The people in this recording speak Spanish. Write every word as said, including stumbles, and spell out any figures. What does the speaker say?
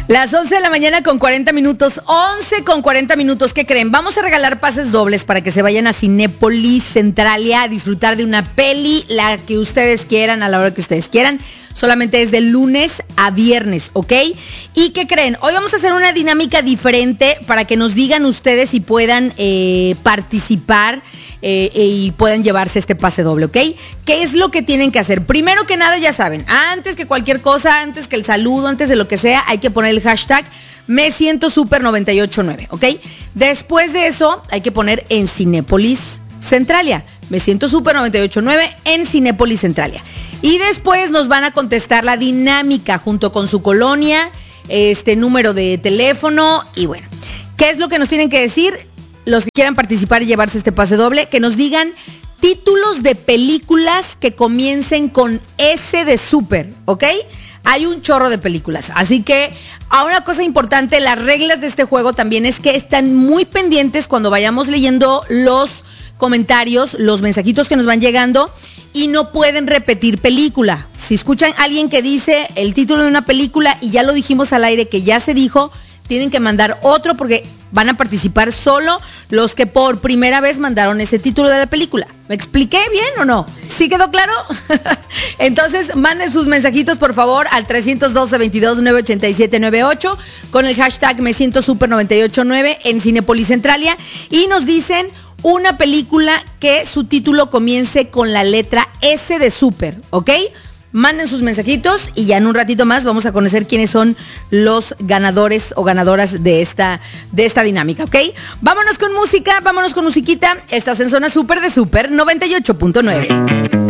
Las once de la mañana con cuarenta minutos, once con cuarenta minutos, ¿qué creen? Vamos a regalar pases dobles para que se vayan a Cinépolis Centralia a disfrutar de una peli, la que ustedes quieran, a la hora que ustedes quieran. Solamente es de lunes a viernes, ¿ok? ¿Y qué creen? Hoy vamos a hacer una dinámica diferente para que nos digan ustedes si puedan eh, participar eh, y puedan llevarse este pase doble, ¿ok? ¿Qué es lo que tienen que hacer? Primero que nada, ya saben, antes que cualquier cosa, antes que el saludo, antes de lo que sea, hay que poner el hashtag Me Siento Super noventa y ocho nueve, ¿ok? Después de eso, hay que poner en Cinépolis Centralia. Me Siento Super noventa y ocho nueve en Cinépolis Centralia. Y después nos van a contestar la dinámica junto con su colonia, este número de teléfono y bueno. ¿Qué es lo que nos tienen que decir? Los que quieran participar y llevarse este pase doble, que nos digan títulos de películas que comiencen con S de Super, ¿ok? Hay un chorro de películas, así que a una cosa importante, las reglas de este juego también es que están muy pendientes cuando vayamos leyendo los comentarios, los mensajitos que nos van llegando y no pueden repetir película. Si escuchan a alguien que dice el título de una película y ya lo dijimos al aire que ya se dijo, tienen que mandar otro porque van a participar solo los que por primera vez mandaron ese título de la película. ¿Me expliqué bien o no? ¿Sí quedó claro? Entonces, manden sus mensajitos, por favor, al trescientos doce, veintidós, nueve ochenta y siete, noventa y ocho con el hashtag Me Siento Super noventa y ocho nueve en Cinépolis Centralia y nos dicen una película que su título comience con la letra S de Super, ¿ok? Manden sus mensajitos y ya en un ratito más vamos a conocer quiénes son los ganadores o ganadoras de esta, de esta dinámica, ¿ok? Vámonos con música, vámonos con musiquita. Estás en Zona Super de Super noventa y ocho punto nueve.